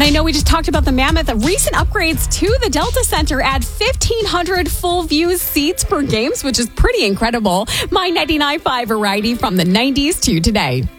I know we just talked about the Mammoth. Recent upgrades to the Delta Center add 1,500 full view seats per games, which is pretty incredible. My 99.5 variety from the 90s to today.